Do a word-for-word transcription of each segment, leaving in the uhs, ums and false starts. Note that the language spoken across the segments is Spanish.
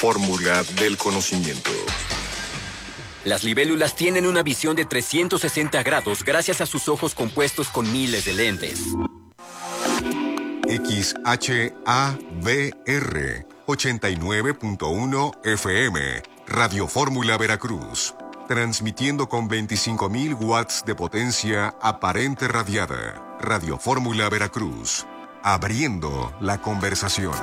Fórmula del conocimiento. Las libélulas tienen una visión de trescientos sesenta grados gracias a sus ojos compuestos con miles de lentes. X H A V R ochenta y nueve punto uno F M, Radio Fórmula Veracruz, transmitiendo con veinticinco mil watts de potencia aparente radiada. Radio Fórmula Veracruz, abriendo la conversación.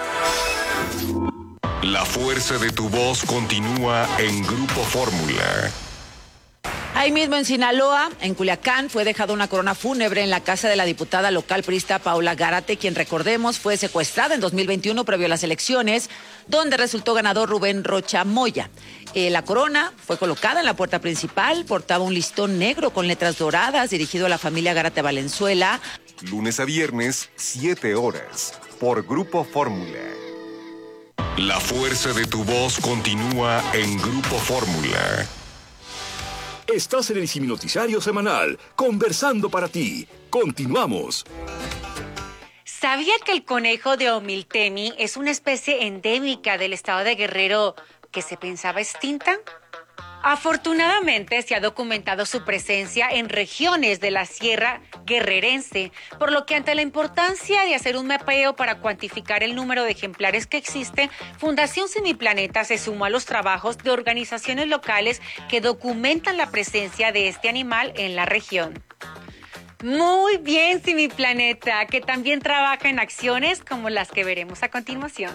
La fuerza de tu voz continúa en Grupo Fórmula. Ahí mismo en Sinaloa, en Culiacán, fue dejada una corona fúnebre en la casa de la diputada local priista Paula Gárate, quien, recordemos, fue secuestrada en dos mil veintiuno previo a las elecciones, donde resultó ganador Rubén Rocha Moya. Eh, la corona fue colocada en la puerta principal, portaba un listón negro con letras doradas dirigido a la familia Gárate Valenzuela. Lunes a viernes, siete horas, por Grupo Fórmula. La fuerza de tu voz continúa en Grupo Fórmula. Estás en el Siminoticiario Semanal, conversando para ti. Continuamos. ¿Sabía que el conejo de Omiltemi es una especie endémica del estado de Guerrero que se pensaba extinta? Afortunadamente se ha documentado su presencia en regiones de la Sierra Guerrerense, por lo que ante la importancia de hacer un mapeo para cuantificar el número de ejemplares que existen, Fundación Semiplaneta se sumó a los trabajos de organizaciones locales que documentan la presencia de este animal en la región. Muy bien, Semiplaneta, que también trabaja en acciones como las que veremos a continuación.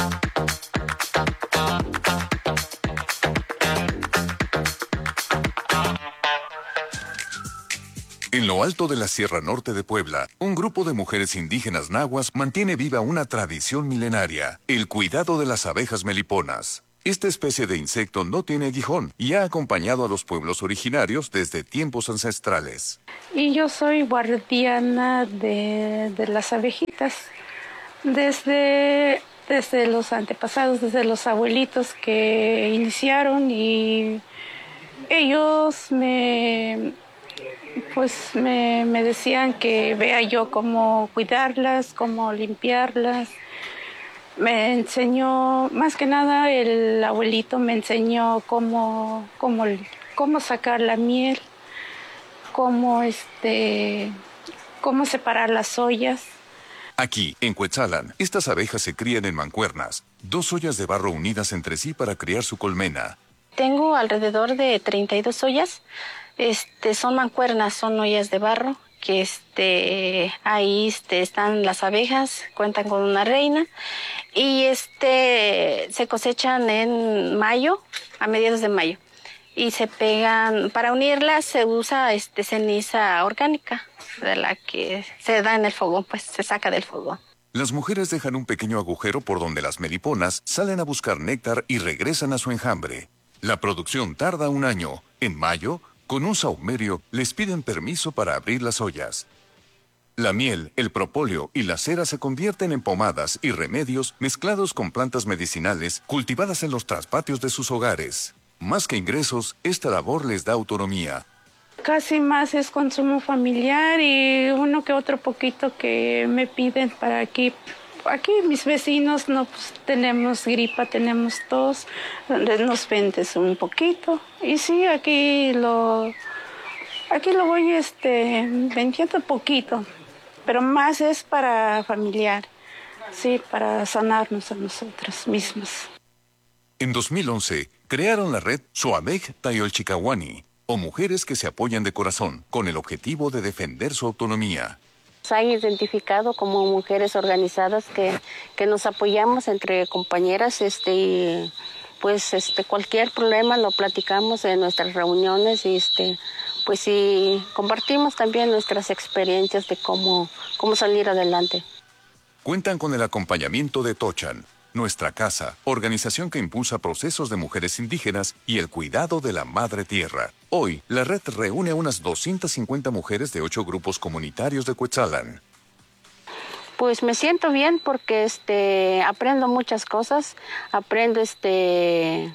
En lo alto de la Sierra Norte de Puebla, un grupo de mujeres indígenas nahuas mantiene viva una tradición milenaria, el cuidado de las abejas meliponas. Esta especie de insecto no tiene aguijón y ha acompañado a los pueblos originarios desde tiempos ancestrales. Y yo soy guardiana de, de las abejitas, desde, desde los antepasados, desde los abuelitos que iniciaron, y ellos me... pues me, me decían que vea yo cómo cuidarlas, cómo limpiarlas. Me enseñó, más que nada el abuelito me enseñó cómo, cómo, cómo sacar la miel, cómo, este, cómo separar las ollas. Aquí, en Cuetzalan, estas abejas se crían en mancuernas, dos ollas de barro unidas entre sí para criar su colmena. Tengo alrededor de treinta y dos ollas. Este, son mancuernas, son ollas de barro, que este, ahí este, están las abejas, cuentan con una reina, y este, se cosechan en mayo, a mediados de mayo, y se pegan, para unirlas se usa este, ceniza orgánica, de la que se da en el fogón, pues se saca del fogón. Las mujeres dejan un pequeño agujero por donde las meliponas salen a buscar néctar y regresan a su enjambre. La producción tarda un año. En mayo, con un sahumerio, les piden permiso para abrir las ollas. La miel, el propóleo y la cera se convierten en pomadas y remedios mezclados con plantas medicinales cultivadas en los traspatios de sus hogares. Más que ingresos, esta labor les da autonomía. Casi más es consumo familiar y uno que otro poquito que me piden para aquí. Aquí mis vecinos no pues, tenemos gripa, tenemos tos, nos vendes un poquito. Y sí, aquí lo, aquí lo voy este, vendiendo poquito, pero más es para familiar, sí, para sanarnos a nosotros mismos. En dos mil once, crearon la red Xoamec Tayolchicawani, o Mujeres que se apoyan de corazón, con el objetivo de defender su autonomía. Se han identificado como mujeres organizadas que, que nos apoyamos entre compañeras, este, y pues este, cualquier problema lo platicamos en nuestras reuniones y este, pues sí, compartimos también nuestras experiencias de cómo, cómo salir adelante. Cuentan con el acompañamiento de Tochan, Nuestra Casa, organización que impulsa procesos de mujeres indígenas y el cuidado de la madre tierra. Hoy, la red reúne a unas doscientas cincuenta mujeres de ocho grupos comunitarios de Cuetzalan. Pues me siento bien porque este, aprendo muchas cosas, aprendo este,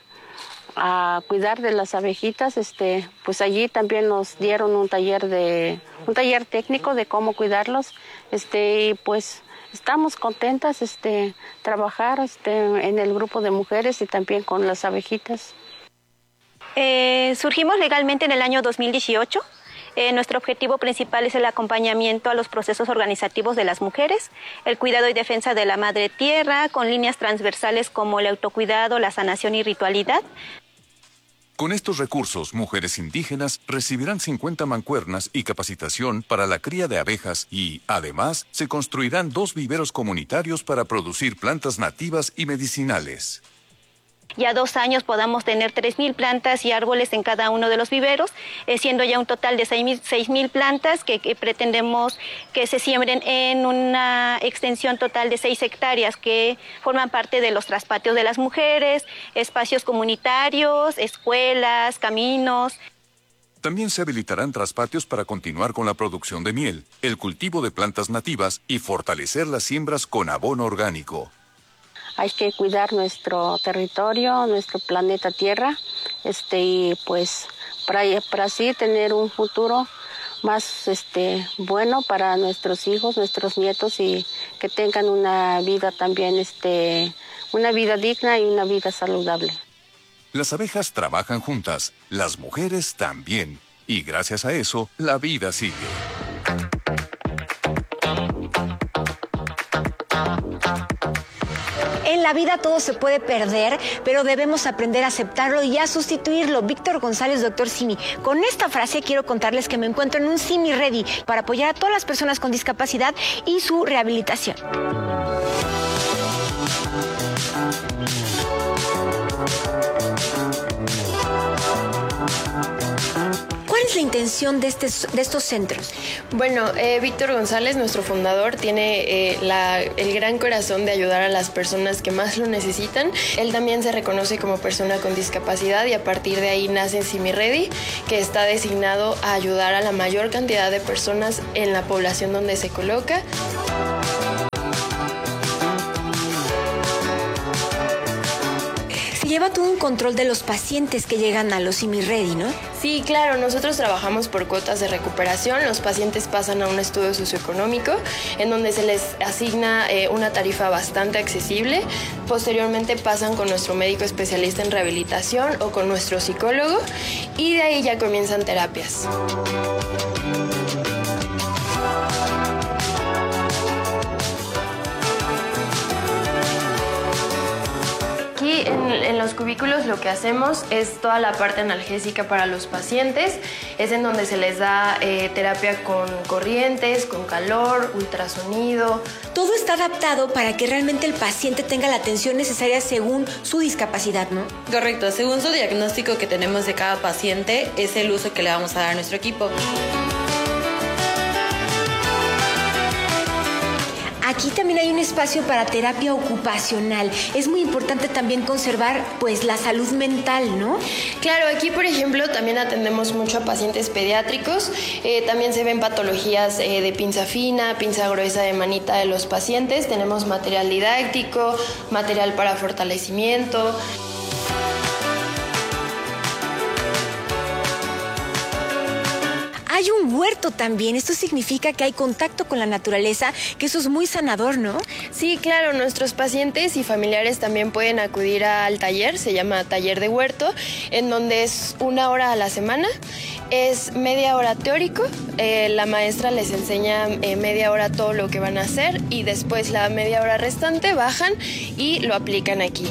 a cuidar de las abejitas. Este, pues allí también nos dieron un taller, de, un taller técnico de cómo cuidarlos, este, y pues estamos contentas este, trabajar este, en el grupo de mujeres y también con las abejitas. Eh, surgimos legalmente en el año dos mil dieciocho. Eh, nuestro objetivo principal es el acompañamiento a los procesos organizativos de las mujeres, el cuidado y defensa de la madre tierra, con líneas transversales como el autocuidado, la sanación y ritualidad. Con estos recursos, mujeres indígenas recibirán cincuenta mancuernas y capacitación para la cría de abejas y, además, se construirán dos viveros comunitarios para producir plantas nativas y medicinales. Ya dos años podamos tener tres mil plantas y árboles en cada uno de los viveros, eh, siendo ya un total de seis mil plantas que, que pretendemos que se siembren en una extensión total de seis hectáreas que forman parte de los traspatios de las mujeres, espacios comunitarios, escuelas, caminos. También se habilitarán traspatios para continuar con la producción de miel, el cultivo de plantas nativas y fortalecer las siembras con abono orgánico. Hay que cuidar nuestro territorio, nuestro planeta Tierra, este, y pues para, para así tener un futuro más este, bueno para nuestros hijos, nuestros nietos y que tengan una vida también, este, una vida digna y una vida saludable. Las abejas trabajan juntas, las mujeres también, y gracias a eso, la vida sigue. En la vida todo se puede perder, pero debemos aprender a aceptarlo y a sustituirlo. Víctor González, doctor Simi. Con esta frase quiero contarles que me encuentro en un Simi Ready para apoyar a todas las personas con discapacidad y su rehabilitación. ¿Cuál es la intención de, este, de estos centros? Bueno, eh, Víctor González, nuestro fundador, tiene eh, la, el gran corazón de ayudar a las personas que más lo necesitan. Él también se reconoce como persona con discapacidad y a partir de ahí nace Simi Ready, que está designado a ayudar a la mayor cantidad de personas en la población donde se coloca. Lleva todo un control de los pacientes que llegan a los Simi Ready, ¿no? Sí, claro, nosotros trabajamos por cuotas de recuperación. Los pacientes pasan a un estudio socioeconómico en donde se les asigna eh, una tarifa bastante accesible. Posteriormente pasan con nuestro médico especialista en rehabilitación o con nuestro psicólogo y de ahí ya comienzan terapias. Aquí en, en los cubículos lo que hacemos es toda la parte analgésica para los pacientes. Es en donde se les da eh, terapia con corrientes, con calor, ultrasonido. Todo está adaptado para que realmente el paciente tenga la atención necesaria según su discapacidad, ¿no? Correcto, según su diagnóstico que tenemos de cada paciente, es el uso que le vamos a dar a nuestro equipo. Aquí también hay un espacio para terapia ocupacional. Es muy importante también conservar, pues, la salud mental, ¿no? Claro, aquí, por ejemplo, también atendemos mucho a pacientes pediátricos. Eh, también se ven patologías eh, de pinza fina, pinza gruesa de manita de los pacientes. Tenemos material didáctico, material para fortalecimiento. Hay un huerto también. Esto significa que hay contacto con la naturaleza, que eso es muy sanador, ¿no? Sí, claro. Nuestros pacientes y familiares también pueden acudir al taller, se llama Taller de Huerto, en donde es una hora a la semana. Es media hora teórico. Eh, la maestra les enseña eh, media hora todo lo que van a hacer y después la media hora restante bajan y lo aplican aquí.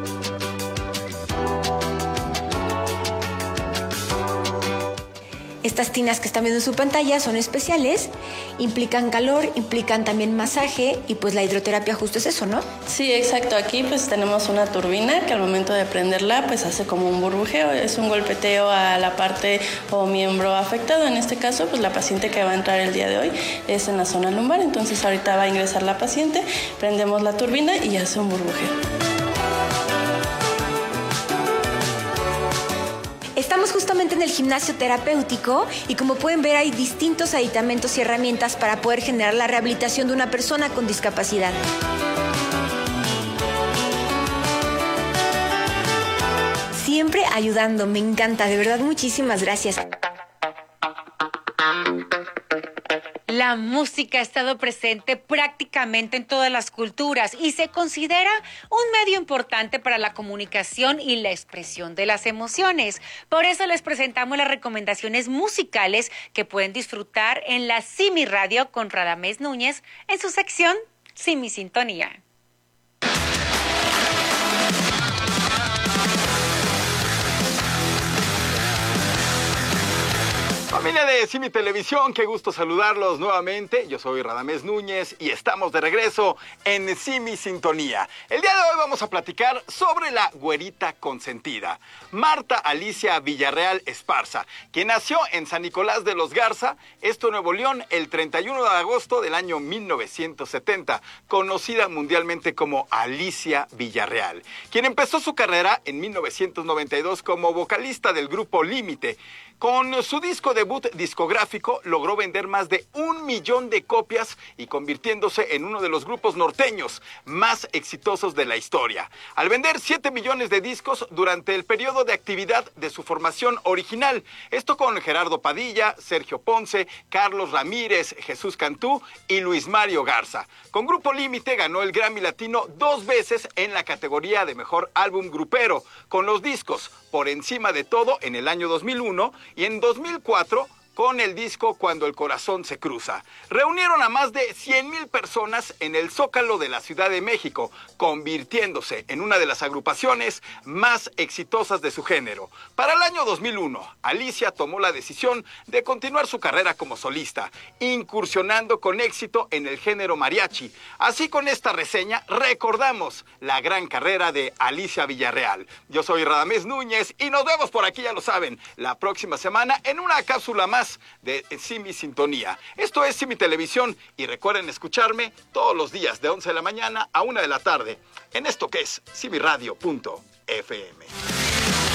Estas tinas que están viendo en su pantalla son especiales, implican calor, implican también masaje y pues la hidroterapia justo es eso, ¿no? Sí, exacto. Aquí pues tenemos una turbina que al momento de prenderla pues hace como un burbujeo, es un golpeteo a la parte o miembro afectado. En este caso pues la paciente que va a entrar el día de hoy es en la zona lumbar, entonces ahorita va a ingresar la paciente, prendemos la turbina y hace un burbujeo. Estamos justamente en el gimnasio terapéutico y como pueden ver hay distintos aditamentos y herramientas para poder generar la rehabilitación de una persona con discapacidad. Siempre ayudando, me encanta, de verdad muchísimas gracias. La música ha estado presente prácticamente en todas las culturas y se considera un medio importante para la comunicación y la expresión de las emociones. Por eso les presentamos las recomendaciones musicales que pueden disfrutar en la Simi Radio con Radamés Núñez en su sección Simi Sintonía. Familia de Simi Televisión, qué gusto saludarlos nuevamente. Yo soy Radamés Núñez y estamos de regreso en Simi Sintonía. El día de hoy vamos a platicar sobre la güerita consentida, Marta Alicia Villarreal Esparza, quien nació en San Nicolás de los Garza, esto Nuevo León, el treinta y uno de agosto del año mil novecientos setenta, conocida mundialmente como Alicia Villarreal, quien empezó su carrera en mil novecientos noventa y dos como vocalista del grupo Límite. Con su disco debut discográfico logró vender más de un millón de copias y convirtiéndose en uno de los grupos norteños más exitosos de la historia. Al vender siete millones de discos durante el periodo de actividad de su formación original, esto con Gerardo Padilla, Sergio Ponce, Carlos Ramírez, Jesús Cantú y Luis Mario Garza. Con Grupo Límite ganó el Grammy Latino dos veces en la categoría de Mejor Álbum Grupero, con los discos Por Encima de Todo en el año dos mil uno y en dos mil cuatro con el disco Cuando el Corazón se Cruza. Reunieron a más de cien mil personas en el Zócalo de la Ciudad de México, convirtiéndose en una de las agrupaciones más exitosas de su género. Para el año dos mil uno, Alicia tomó la decisión de continuar su carrera como solista, incursionando con éxito en el género mariachi. Así, con esta reseña recordamos la gran carrera de Alicia Villarreal. Yo soy Radamés Núñez y nos vemos por aquí, ya lo saben, la próxima semana en una cápsula más de Simi Sintonía. Esto es Simi Televisión y recuerden escucharme todos los días de once de la mañana a una de la tarde en esto que es simi radio punto f m.